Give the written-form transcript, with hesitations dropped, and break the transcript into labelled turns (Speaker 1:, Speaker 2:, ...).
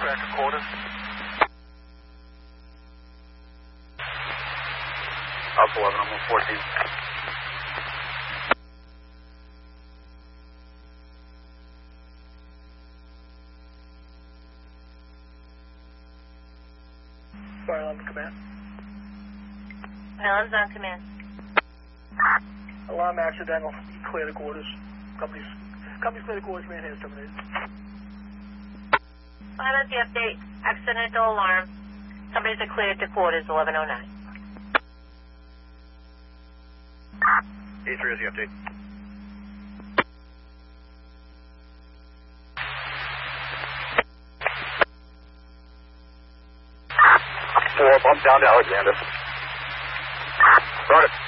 Speaker 1: back to quarters. Up 11, I'm on 14.
Speaker 2: Fire 11 command.
Speaker 3: Island's on command.
Speaker 2: Alarm accidental. Clear the quarters. Company's clear the quarters. Man has terminated.
Speaker 3: Island's the update. Accidental alarm. Somebody's cleared to quarters 1109.
Speaker 1: A3 is the update. 4, bump down to Alexander. Run it.